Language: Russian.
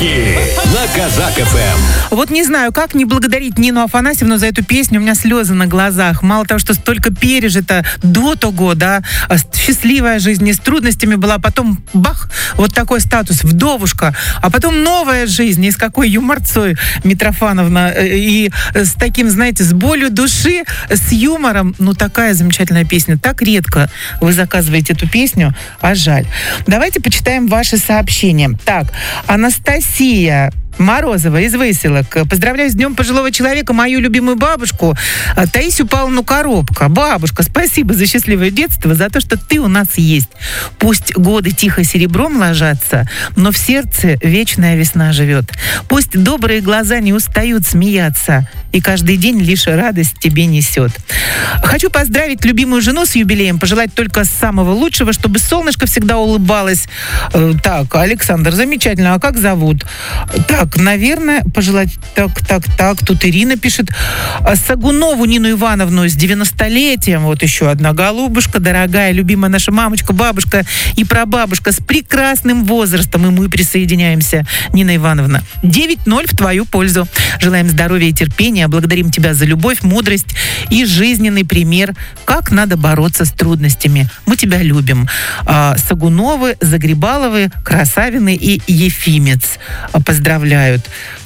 Подарки на Казак ФМ. Вот не знаю, как не благодарить Нину Афанасьевну за эту песню. У меня слезы на глазах. Мало того, что столько пережито до того, да, счастливая жизнь не с трудностями была, потом бах, вот такой статус, вдовушка, а потом новая жизнь, и с какой юморцой Митрофановна, и с таким, знаете, с болью души, с юмором. Ну, такая замечательная песня. Так редко вы заказываете эту песню, а жаль. Давайте почитаем ваши сообщения. Так, Анастасия Морозова из Выселок. Поздравляю с Днем пожилого человека мою любимую бабушку Таисию Павловну Коробко. Бабушка, спасибо за счастливое детство, за то, что ты у нас есть. Пусть годы тихо серебром ложатся, но в сердце вечная весна живет. Пусть добрые глаза не устают смеяться, и каждый день лишь радость тебе несет. Хочу поздравить любимую жену с юбилеем, пожелать только самого лучшего, чтобы солнышко всегда улыбалось. Так, Александр, замечательно. А как зовут? Так, наверное, пожелать... Так. Тут Ирина пишет. Сагунову Нину Ивановну с 90-летием. Вот еще одна голубушка, дорогая, любимая наша мамочка, бабушка и прабабушка с прекрасным возрастом. И мы присоединяемся, Нина Ивановна. 9-0 в твою пользу. Желаем здоровья и терпения. Благодарим тебя за любовь, мудрость и жизненный пример, как надо бороться с трудностями. Мы тебя любим. Сагуновы, Загребаловы, Красавины и Ефимец поздравляют.